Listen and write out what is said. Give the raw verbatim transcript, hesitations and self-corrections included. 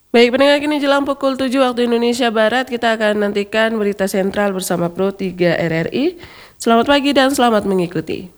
Baik pendengar, kini jelang pukul tujuh waktu Indonesia Barat, kita akan nantikan berita sentral bersama Pro tiga R R I. Selamat pagi dan selamat mengikuti.